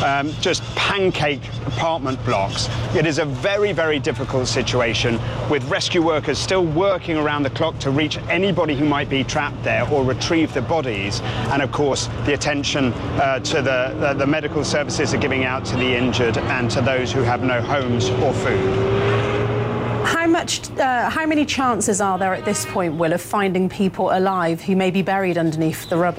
just pancake apartment blocks. It is a very, very difficult situation, with rescue workers still working around the clock to reach anybody who might be trapped there or retrieve the bodies. And of course, the attention to the medical services are giving out to the injured and to those who have no homes or food. How many chances are there at this point, Will, of finding people alive who may be buried underneath the rubble?